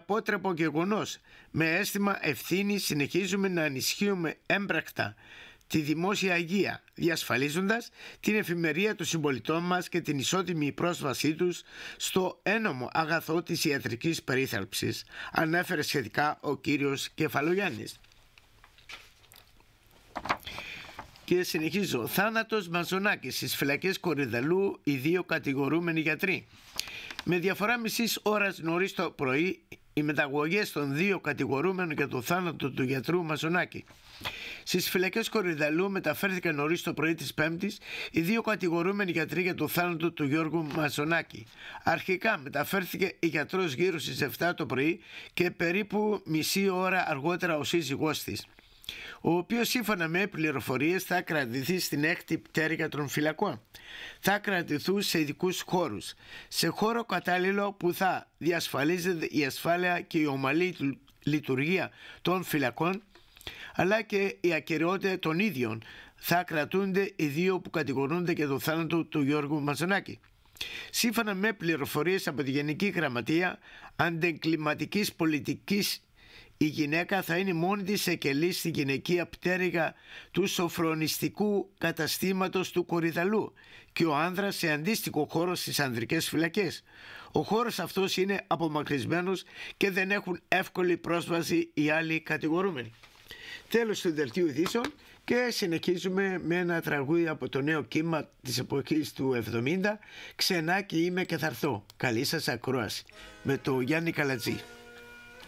απότρεπο γεγονός. Με αίσθημα ευθύνης συνεχίζουμε να ενισχύουμε έμπρακτα τη δημόσια υγεία, διασφαλίζοντας την εφημερία των συμπολιτών μας και την ισότιμη πρόσβασή τους στο ένομο αγαθό της ιατρικής περίθαλψης, ανέφερε σχετικά ο κύριος Κεφαλογιάννης. Και συνεχίζω. Θάνατος Μαζονάκη στις φυλακές Κορυδαλλού, οι 2 κατηγορούμενοι γιατροί. Με διαφορά μισής ώρας νωρίς το πρωί, οι μεταγωγές των 2 κατηγορούμενων για το θάνατο του γιατρού Μαζονάκη στις φυλακές Κορυδαλλού μεταφέρθηκαν νωρίς το πρωί της Πέμπτης οι 2 κατηγορούμενοι γιατροί για το θάνατο του Γιώργου Μαζονάκη. Αρχικά μεταφέρθηκε η γιατρός γύρω στις 7 το πρωί και περίπου μισή ώρα αργότερα ο σύζυγός της, ο οποίος σύμφωνα με πληροφορίες θα κρατηθεί στην 6η πτέρυγα των φυλακών. Θα κρατηθούν σε ειδικούς χώρους, σε χώρο κατάλληλο που θα διασφαλίζεται η ασφάλεια και η ομαλή λειτουργία των φυλακών, αλλά και η ακεραιότητα των ίδιων. Θα κρατούνται οι 2 που κατηγορούνται για το θάνατο του Γιώργου Μαζονάκη. Σύμφωνα με πληροφορίες από τη Γενική Γραμματεία Αντεγκληματικής Πολιτικής, η γυναίκα θα είναι μόνη της σε κελί στη γυναικεία πτέρυγα του σοφρονιστικού καταστήματος του Κορυδαλλού και ο άνδρας σε αντίστοιχο χώρο στις ανδρικές φυλακές. Ο χώρος αυτός είναι απομακρυσμένος και δεν έχουν εύκολη πρόσβαση οι άλλοι κατηγορούμενοι. Τέλος του δελτίου ειδήσεων και συνεχίζουμε με ένα τραγούδι από το νέο κύμα της εποχής του 70, «Ξενάκι είμαι και θα έρθω». Καλή σας ακρόαση με το Γιάννη Καλατζή.